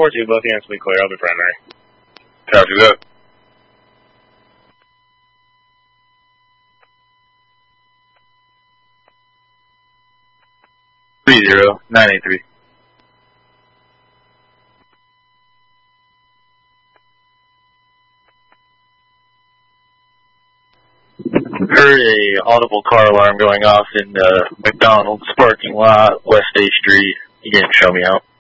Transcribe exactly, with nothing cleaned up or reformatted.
four two, both units will be clear. I'll be primary. Copy that. three zero, nine eight three. Heard a audible car alarm going off in the McDonald's parking lot, West A Street. You can show me out.